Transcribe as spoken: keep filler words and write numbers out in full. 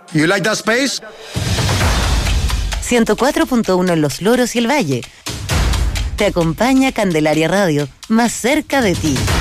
You like that space? ciento cuatro punto uno en Los Loros y el Valle. Te acompaña Candelaria Radio, más cerca de ti.